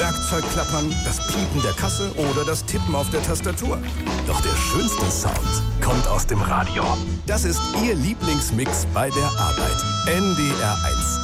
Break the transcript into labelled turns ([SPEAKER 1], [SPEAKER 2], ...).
[SPEAKER 1] Werkzeugklappern, das Piepen der Kasse oder das Tippen auf der Tastatur. Doch der schönste Sound kommt aus dem Radio. Das ist Ihr Lieblingsmix bei der Arbeit. NDR 1.